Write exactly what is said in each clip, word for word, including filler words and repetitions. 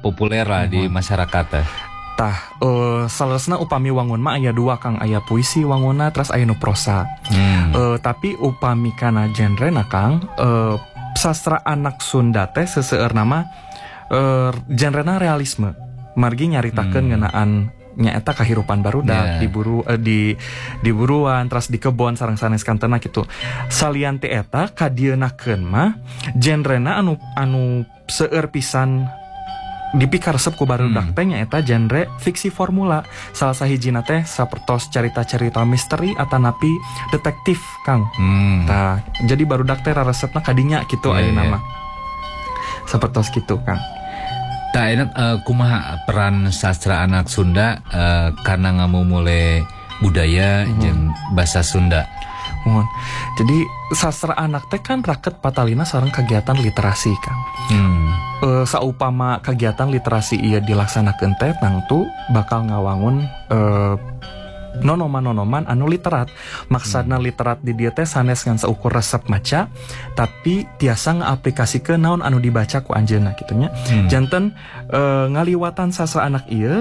populer lah di masyarakat teh. Tah, uh, salesna upami wangun mah aya dua Kang, aya puisi wanguna terus aya nu prosa. Hmm. Uh, tapi upami kana genre na Kang, uh, sastra anak Sunda teh seseueur nama uh, genrena realisme. Margi nyaritakeun hmm. ngeunaan nyaeta kahirupan barudak yeah. diburu uh, di diburuan terus di kebon sareng sanes kantena kitu. Salian teh eta kadienakeun mah genrena anu anu seueur pisan dipikaresep ku barudak teh nyaeta genre fiksi formula. Salah sahijina teh sapertos carita-carita misteri atanapi detektif Kang. Hmm. Tah, jadi barudak teh raresepna kadinya kitu yeah, ayeuna yeah. mah. Sapertos kitu Kang. Tah enak uh, kumaha peran sastra anak Sunda uh, karena ngamumule budaya hmm. jeung basa Sunda. Mohon. Jadi sastra anak teh kan raket patalina sareng kegiatan literasi Kang. Hmm. E, saupama kegiatan literasi ieu dilaksanakeun teh tangtu bakal ngawangun e, nonoman-nonoman anu literat. Maksudna hmm. literat di dieu teh sanes ngan saukur resep maca, tapi tiasa ngaaplikasikeun naon anu dibaca ku anjeunna kitu nya. Hmm. Janten e, ngaliwatan sastra anak ieu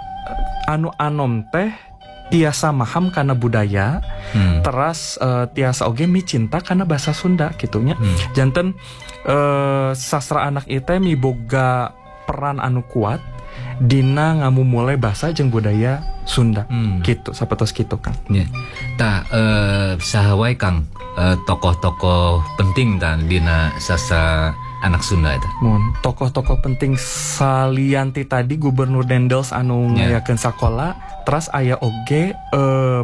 anu anom teh tiasa maham karena budaya, hmm. teras uh, tiasa oge micinta karena bahasa Sunda gitunya. Hmm. Janten uh, sastra anak itu miboga peran anu kuat dina ngamumule bahasa jeung budaya Sunda. Hmm. Gitu, sapertos kitu Kang. Yeah. Tah uh, saha wae Kang uh, tokoh-tokoh penting tah dina sastra anak Sunda itu. Mun tokoh-tokoh penting salianti tadi Gubernur Dendels anu yeah. ngayakeun sakola, terus aya oge eh,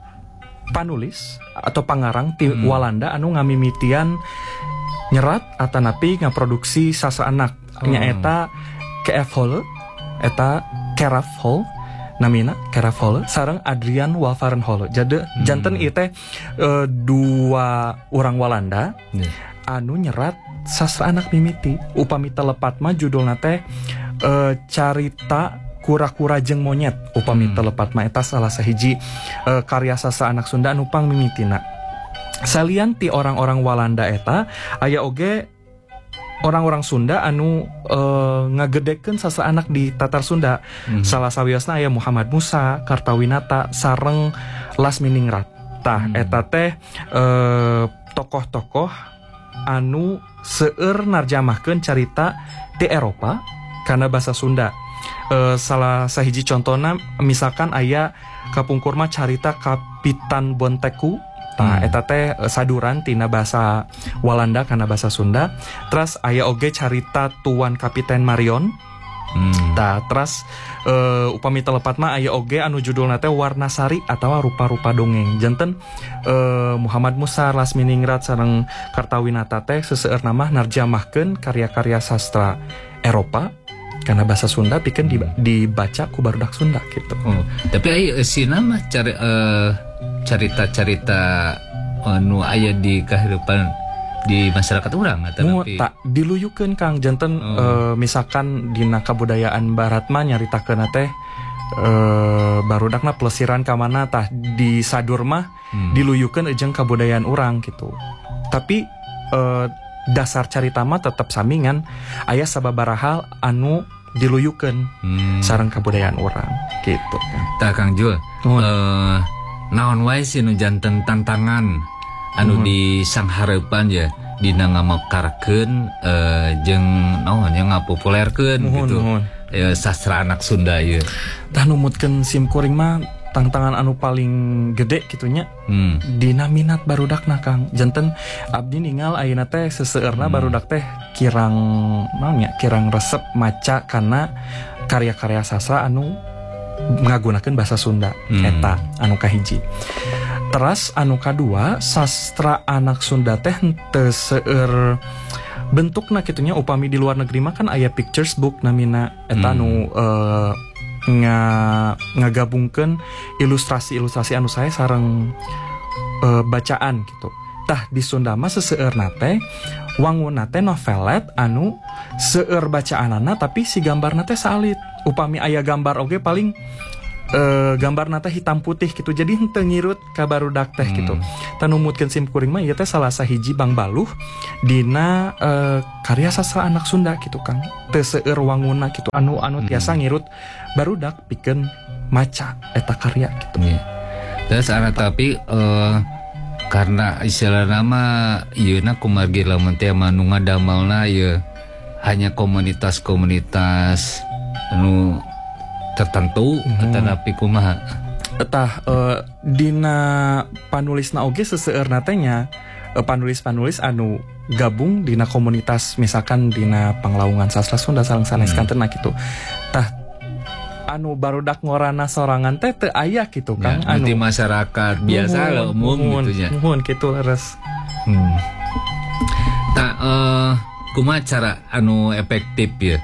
panulis atau pangarang ti mm. Walanda anu ngamimitian nyerat atanapi ngaproduksi sastra anak. Oh. Nyaeta K F Holle eta Keraf Holle namina Keraf Holle sareng Adrian Walvaren Holle. Jadi mm. janten ieu teh eh, dua orang Walanda yeah. anu nyerat sastra anak mimiti. Upami telepat mah judulna teh e, carita kura-kura jeung monyet. Upami hmm. telepat mah eta salah sahiji e, karya sastra anak Sunda anu pang mimitina. Salian ti orang-orang Walanda eta aya oge orang-orang Sunda anu e, ngagedekeun sastra anak di Tatar Sunda. Hmm. Salah sawiosna aya Muhammad Musa, Kartawinata sareng Lasminingrat. Tah hmm. eta teh e, tokoh-tokoh anu seueur narjamahkeun carita di Eropa karena bahasa Sunda. E, salah sahiji contohna misalkan aya kapungkur mah carita Kapitan Bonteku. Tah hmm. eta teh saduran tina bahasa Walanda kana bahasa Sunda. Terus aya oge carita Tuan Kapiten Marion. Hmm. Tah terus uh, upami telepat mah aya oge anu judulna teh Warnasari atawa rupa-rupa dongeng. Janten uh, Muhammad Musa, Lasminingrat sareng Kartawinata teh seseueur nama narjamahkeun karya-karya sastra Eropa karena bahasa Sunda pikeun dibaca ku barudak Sunda gitu. Oh, tapi aya eusina mah cari uh, carita-carita anu aya di kehidupan di masyarakat urang atau tak diluyukeun Kang janten oh. e, misalkan dina kabudayaan barat mah nyaritakeun teh e, barudakna plesiran ka mana tah di sadur mah hmm. diluyukeun jeung kabudayaan urang gitu. Tapi e, dasar carita mah tetep samingan aya sababaraha anu diluyukeun hmm. sareng kabudayaan urang gitu kan. Tah Kang Jul oh. e, naon wae sih nu janten tantangan anu mm-hmm. disanghareupan ya dina ngamakarkeun uh, jeung naon yang ngapopulerkeun gitu ya, sastra anak Sunda ieu. Tah numutkeun sim kuring mah tantangan anu paling gede gitunya hmm. dina minat barudakna Kang. Janten abdi ningal ayeuna teh seseueurna hmm. barudak teh kirang naon nya kirang resep maca kana karya-karya sastra anu ngagunakeun bahasa Sunda hmm. eta anu kahiji. Teras anu kadua sastra anak Sunda teh henteu seueur bentukna kitunya upami di luar negeri mah kan aya pictures book namina eta hmm. anu uh, nga ngagabungkeun ilustrasi-ilustrasi anu sae sareng uh, bacaan gitu. Tah di Sunda mah seseueurna teh wangunna teh novelet anu seueur bacaanana tapi si gambarna teh salit. Upami aya gambar oge paling Uh, gambar nata hitam putih gitu, jadi henteu ngirut ka barudak teh hmm. gitu. Tanumutkeun sim kuring mah ieu teh salah sahiji Bang Baluh dina uh, karya sastra anak Sunda gitu Kang. Teu seueur wangunna gitu anu anu tiasa hmm. ngirut barudak pikeun maca eta karya gitu. Yeah. Terus ana tapi uh, karena istilah nama ieuna kumargi lamun teh anu ngadamelna ieu hanya komunitas-komunitas anu tertentu hmm. tetapi kumaha etah uh, dina panulisna oge seseueurna teh nya uh, panulis-panulis anu gabung dina komunitas misalkan dina Panglaungan Sastra Sunda sareng saneskanteuna hmm. gitu. Tah anu barudak ngorana sorangan teh teu aya gitu Kang. Ya, anu di masyarakat biasa lah umum gitu nya. Muhun kitu leres. Hmm. Tah uh, kumaha cara anu efektif ya?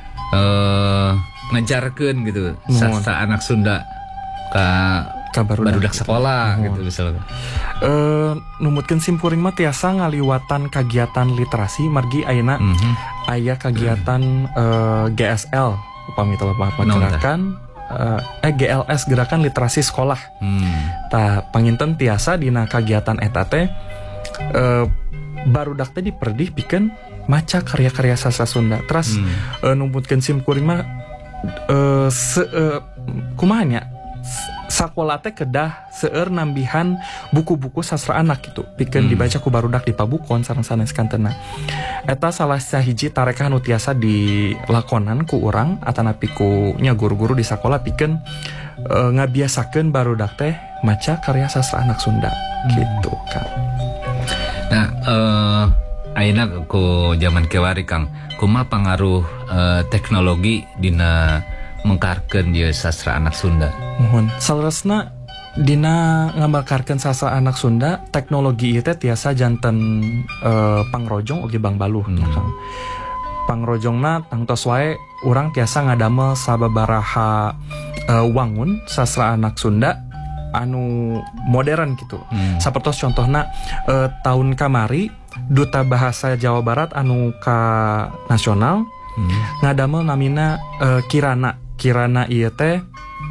Uh, ngajarkeun gitu Mohon. Sastra anak Sunda ka ka barudak sekolah gitu misalnya. Eh numutkeun sim kuring mah tiasa ngaliwatan kagiatan literasi margi ayeuna mm-hmm. aya kagiatan mm. uh, G S L upami teh apa no, gerakan uh, eh G L S gerakan literasi sekolah. Mm. Tah panginten tiasa dina kagiatan eta teh uh, barudak teh diperdih pikeun maca karya-karya sastra Sunda. Terus mm. uh, numutkeun sim kuring mah Uh, se uh, kumanya sakola teh kedah seueur nambihan buku-buku sastra anak gitu pikeun hmm. dibaca ku barudak di pabukon sareng saneskanteuna. Eta salah sahiji tarekah anu tiasa dilakonan ku urang atanapi ku nya guru-guru di sakola pikeun uh, ngabiasakeun barudak teh maca karya sastra anak Sunda hmm. gitu kan. Nah, uh, ayeuna ku zaman kewari Kang, kumaha pengaruh uh, teknologi dina mengkarkeun ieu sastra anak Sunda? Mohon saleresna dina ngabakarkeun sastra anak Sunda, teknologi ieu teh tiasa janten uh, pangrojong oge Bang Baluh hmm. ya Kang. Pangrojongna tangtos wae urang tiasa ngadamel sababaraha uh, wangun sastra anak Sunda anu modern gitu. Hmm. Sapertos contohna uh, tahun kamari Duta Bahasa Jawa Barat anu ka nasional hmm. ngadamel namina uh, Kirana. Kirana ieu teh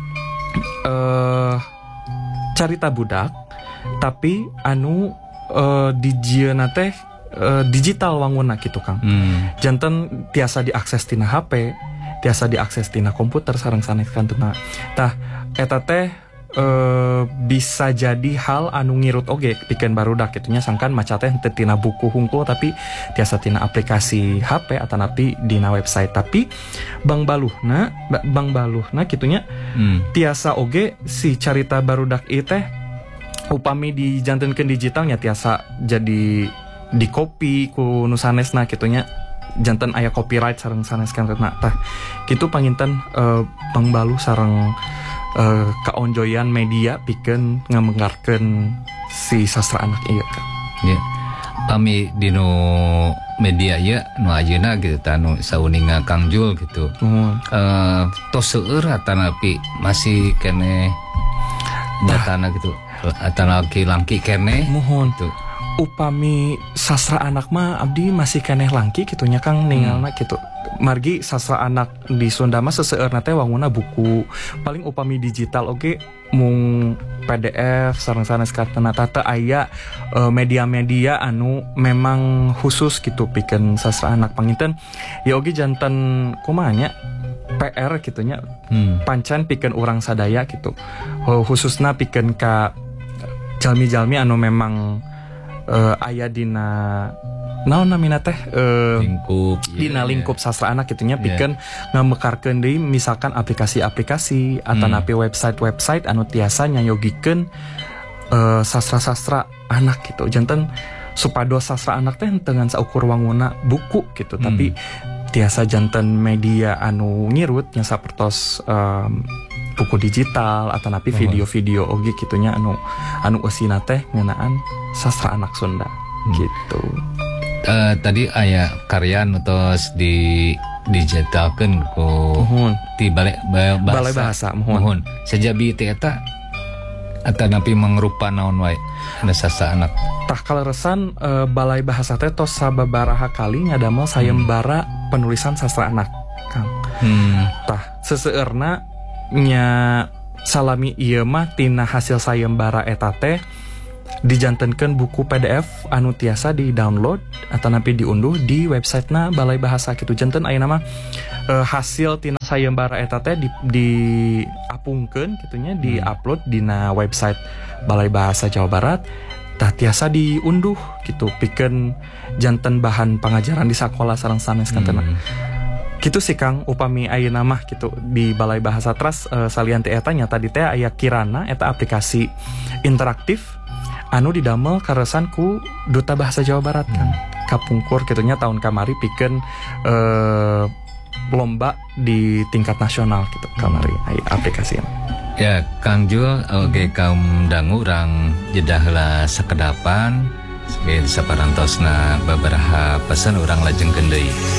uh, carita budak tapi anu uh, dijieuna teh uh, digital wangunna gitu Kang. Hmm. Janten tiasa diakses tina H P, tiasa diakses tina komputer sareng saneskanteuna. Tah eta teh Uh, bisa jadi hal anu ngirut oge pikeun barudak kitunya sangkan maca teh teu tina buku hungkul tapi tiasa tina aplikasi H P atanapi dina website. Tapi Bang Baluhna Bang Baluhna kitunya hmm. tiasa oge si carita barudak ieu teh upami dijantenkeun digitalnya tiasa jadi di copy ku nu sanesna kitunya janten aya copyright sareng saneskanna. Tah kitu panginten uh, Bang Baluh sareng Uh, kaonjoyan media pikeun ngamenggarkeun si sastra anak ieu Kang. Ya. Kami dino media ieu nu ayeuna gitu tanu sauninga Kang Jul gitu. Hmm. Uh, tos seueur atanapi masih kene datana gitu. Atanapi langki kene. Mohon tuh. Upami sastra anak mah abdi masih keneh langki kitunya Kang ningalna hmm. gitu. Margi sastra anak di Sunda mah seseueurna teh wangunna buku. Paling upami digital oge mung P D F sareng saneskanteuna teh aya uh, media-media anu memang khusus gitu pikeun sastra anak panginten. Ya oge janten kumaha nya P R kitunya. Hmm. Pancan pikeun urang sadaya gitu. Uh, khususna pikeun ka jalmi-jalmi anu memang uh, aya dina naon namina teh uh, lingkup dina yeah, lingkup yeah. sastra anak kitunya pikeun yeah. ngamekarkeun deui misalkan aplikasi-aplikasi atanapi hmm. website-website anu tiasa nyayogikeun uh, sastra-sastra anak gitu. Janten supados sastra anak teh teu ngan saukur wangunna buku gitu hmm. tapi tiasa janten media anu ngirut nya sapertos um, buku digital atanapi oh. video-video oge kitunya anu anu eusina teh ngeunaan sastra anak Sunda hmm. gitu. Uh, tadi aya karya nutos di digitalkeun ku mohon ti balai bahasa. Balai bahasa mohon. Mohon. Sajabi teh eta atanapi mangrupa naon wae anu sastra anak. Tah kaleresan uh, Balai Bahasa teh tos sababaraha kali ngadamel sayembara hmm. penulisan sastra anak Kang. Hmm. Tah seseueurna nya salami ieu mah tina hasil sayembara eta teh dijantenkeun buku P D F anu tiasa di download atau napi diunduh di websitena Balai Bahasa kitu. Janten ayeuna mah e, hasil tina sayembara eta teh di, di apungkeun kitunya, di upload dina website Balai Bahasa Jawa Barat. Tah tiasa diunduh gitu pikeun janten bahan pengajaran di sekolah sareng sanes kantena. Hmm. Kitu sih Kang upami ayeuna mah gitu di Balai Bahasa Trust e, salian ti eta nya tadi teh aya Kirana eta aplikasi interaktif anu didamel karesan ku Duta Bahasa Jawa Barat kan. Hmm. Kapungkur kitunya tahun kamari pikeun eh, lomba di tingkat nasional gitu kamari aya aplikasi. Ya Kang Jul oge kaum dangu urang jedah heula sakedapan sebagai saparantosna babaraha pesan urang lajengkeun deui.